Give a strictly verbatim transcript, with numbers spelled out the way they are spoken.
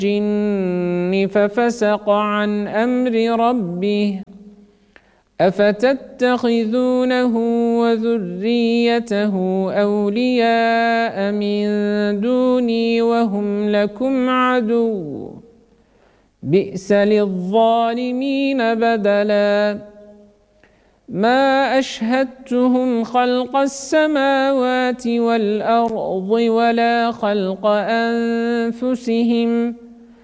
الجن ففسق عن أمر ربه أفتتخذونه وذريته أولياء من دوني وهم لكم عدو بئس للظالمين بدلا ما أشهدتهم خلق السماوات والأرض ولا خلق أنفسهم